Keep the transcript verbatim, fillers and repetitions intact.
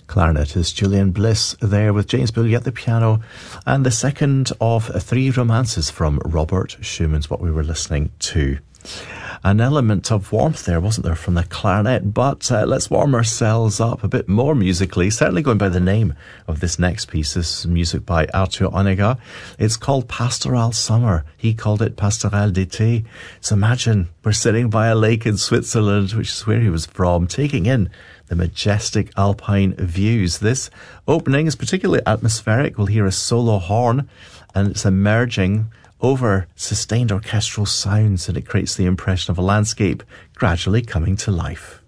Clarinetist Julian Bliss there with James Bulliett at the piano, and the second of three romances from Robert Schumann's what we were listening to. An element of warmth there, wasn't there, from the clarinet? But uh, let's warm ourselves up a bit more musically, certainly going by the name of this next piece. This is music by Arthur Honegger. It's called Pastoral Summer. He called it Pastoral d'été. So imagine we're sitting by a lake in Switzerland, which is where he was from, taking in the majestic alpine views. This opening is particularly atmospheric. We'll hear a solo horn, and it's emerging over sustained orchestral sounds, and it creates the impression of a landscape gradually coming to life.